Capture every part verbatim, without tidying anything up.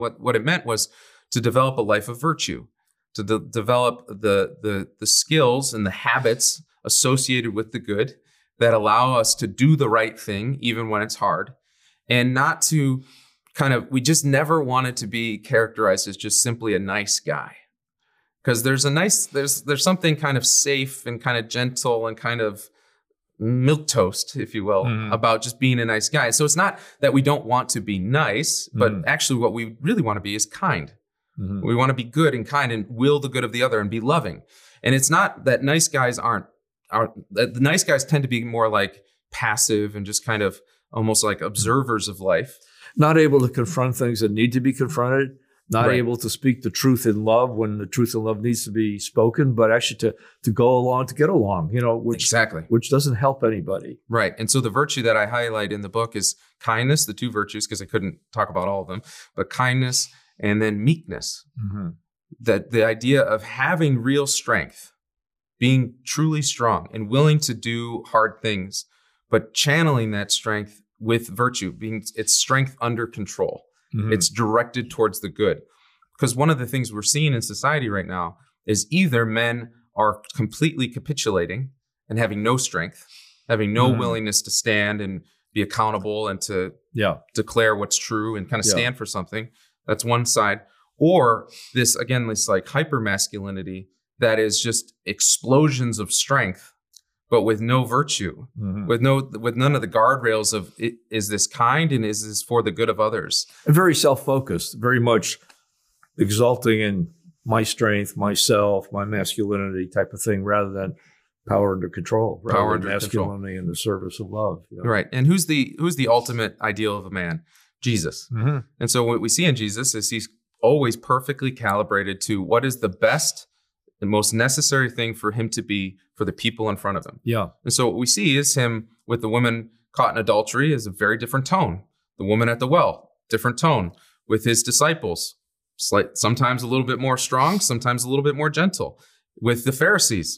What what it meant was to develop a life of virtue, to de- develop the, the the skills and the habits associated with the good that allow us to do the right thing even when it's hard, and not to kind of, we just never wanted to be characterized as just simply a nice guy. Because there's a nice, there's there's something kind of safe and kind of gentle and kind of milquetoast, if you will, mm-hmm. about just being a nice guy. So it's not that we don't want to be nice, but mm-hmm. actually what we really want to be is kind. Mm-hmm. We want to be good and kind and will the good of the other and be loving. And it's not that nice guys aren't, aren't the nice guys tend to be more like passive and just kind of almost like observers of life. Not able to confront things that need to be confronted. Not right. able to speak the truth in love when the truth in love needs to be spoken, but actually to to go along to get along, you know, which exactly which doesn't help anybody. Right. And so the virtue that I highlight in the book is kindness, the two virtues, because I couldn't talk about all of them, but kindness and then meekness. Mm-hmm. That the idea of having real strength, being truly strong and willing to do hard things, but channeling that strength with virtue, being its strength under control. Mm-hmm. It's directed towards the good. Because one of the things we're seeing in society right now is either men are completely capitulating and having no strength, having no mm-hmm. willingness to stand and be accountable and to yeah. declare what's true and kind of yeah. stand for something. That's one side. Or this, again, this like hyper masculinity that is just explosions of strength, but with no virtue, mm-hmm. with no, with none of the guardrails of it, is this kind and is this for the good of others? And very self-focused, very much exalting in my strength, myself, my masculinity type of thing, rather than power under control, rather power than under masculinity control. In the service of love. You know? Right. And who's the who's the ultimate ideal of a man? Jesus. Mm-hmm. And so what we see in Jesus is he's always perfectly calibrated to what is the best, the most necessary thing for him to be for the people in front of him. Yeah. And so what we see is him with the woman caught in adultery is a very different tone. The woman at the well, different tone. With his disciples, slight, sometimes a little bit more strong, sometimes a little bit more gentle. With the Pharisees,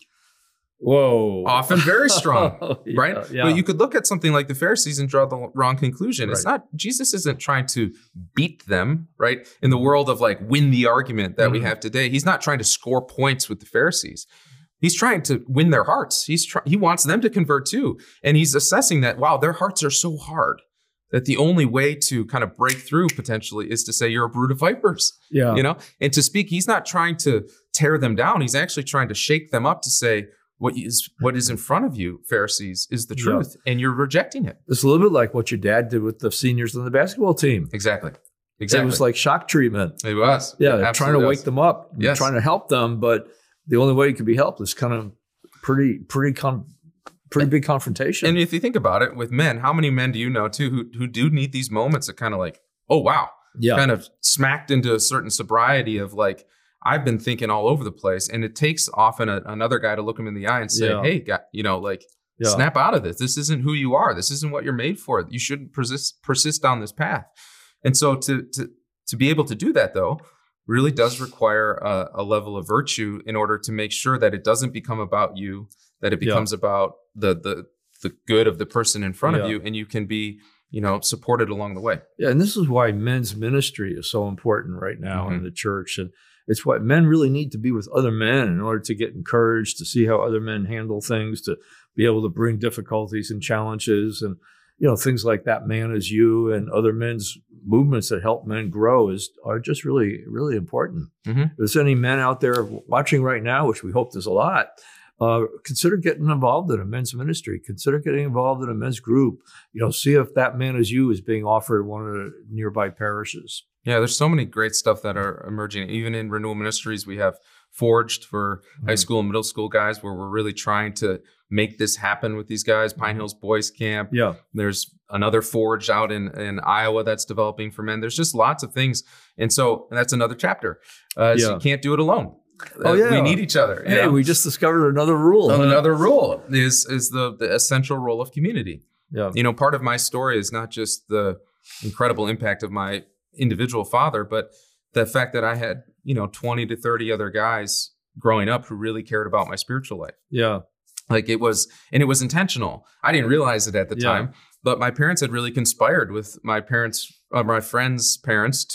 whoa, often very strong, yeah, right? Yeah. But you could look at something like the Pharisees and draw the wrong conclusion. Right. It's not, Jesus isn't trying to beat them, right? In the world of like win the argument that mm-hmm. we have today, he's not trying to score points with the Pharisees. He's trying to win their hearts. He's try- he wants them to convert too. And he's assessing that, wow, their hearts are so hard that the only way to kind of break through potentially is to say you're a brood of vipers. Yeah. You know, and to speak, he's not trying to tear them down. He's actually trying to shake them up to say, what is what is in front of you, Pharisees, is the truth, yeah. and you're rejecting it. It's a little bit like what your dad did with the seniors on the basketball team. Exactly. Exactly. It was like shock treatment. It was. Yeah, they're trying to was. wake them up, yes. trying to help them, but the only way you could be helped is kind of pretty, pretty, con- pretty big confrontation. And if you think about it, with men, how many men do you know too who who do need these moments of kind of like, oh wow, yeah, kind of smacked into a certain sobriety of like, I've been thinking all over the place, and it takes often a, another guy to look him in the eye and say, yeah. hey, guy, you know, like yeah. snap out of this. This isn't who you are. This isn't what you're made for. You shouldn't persist persist down this path. And so to to to be able to do that though, really does require a, a level of virtue in order to make sure that it doesn't become about you, that it becomes yeah. about the the the good of the person in front yeah. of you, and you can be, you know, supported along the way. Yeah, and this is why men's ministry is so important right now mm-hmm. in the church. And it's what men really need to be with other men in order to get encouraged, to see how other men handle things, to be able to bring difficulties and challenges and, you know, things like that man is you and other men's movements that help men grow is are just really, really important. Mm-hmm. If there's any men out there watching right now, which we hope there's a lot, uh, consider getting involved in a men's ministry. Consider getting involved in a men's group. You know, see if that man is you is being offered in one of the nearby parishes. Yeah, there's so many great stuff that are emerging. Even in Renewal Ministries, we have Forged for mm-hmm. high school and middle school guys, where we're really trying to make this happen with these guys. Pine Hills Boys Camp. Yeah. There's another Forged out in, in Iowa that's developing for men. There's just lots of things. And so and that's another chapter. Uh, yeah. So you can't do it alone. Oh, yeah. We need each other. Hey, know? we just discovered another rule. Another rule is is the, the essential role of community. Yeah. You know, part of my story is not just the incredible impact of my individual father, but the fact that I had, you know, twenty to thirty other guys growing up who really cared about my spiritual life. Yeah. Like it was, and it was intentional. I didn't realize it at the yeah. time, but my parents had really conspired with my parents, uh, my friends' parents to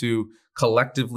collectively